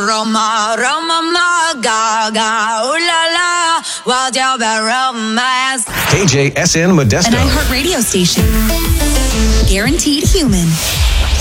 Roma, Roma, ma, gaga, ooh la la, what's your romance? KJSN Modesto. An iHeart radio station. Guaranteed human.